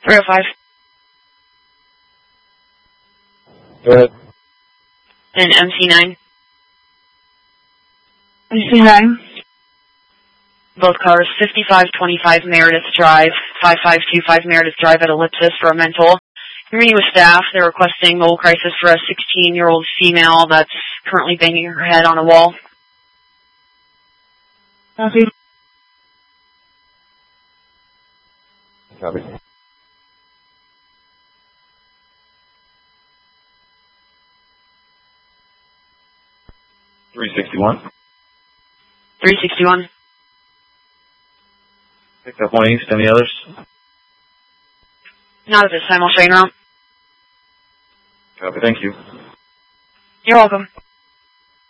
305. Go ahead. And MC9. MC9. Both cars, 5525 Meredith Drive, 5525 Meredith Drive at Ellipsis for a mental. You're meeting with staff. They're requesting mobile crisis for a 16-year-old female that's currently banging her head on a wall. Copy. Copy. $361. 361. Picked up 1 East. Any others? Not at this time. I'll show you around. Copy. Thank you. You're welcome.